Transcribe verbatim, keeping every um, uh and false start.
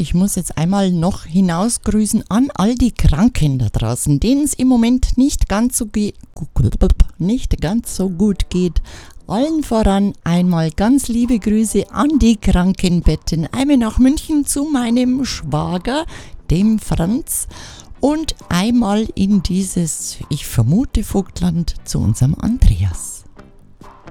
ich muss jetzt einmal noch hinausgrüßen an all die Kranken da draußen, denen es im Moment nicht ganz so ge- nicht ganz so gut geht. Allen voran einmal ganz liebe Grüße an die Krankenbetten. Einmal nach München zu meinem Schwager, dem Franz, und einmal in dieses, ich vermute, Vogtland zu unserem Andreas.